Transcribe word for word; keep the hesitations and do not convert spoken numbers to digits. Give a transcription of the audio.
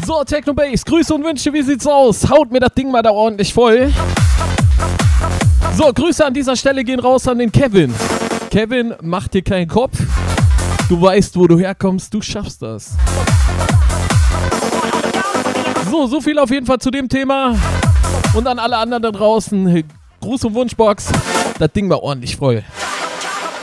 So, Techno Bass, Grüße und Wünsche, wie sieht's aus? Haut mir das Ding mal da ordentlich voll. So, Grüße an dieser Stelle gehen raus an den Kevin. Kevin, mach dir keinen Kopf. Du weißt, wo du herkommst, du schaffst das. So, so viel auf jeden Fall zu dem Thema. Und an alle anderen da draußen, Gruß und Wunschbox, das Ding war ordentlich voll.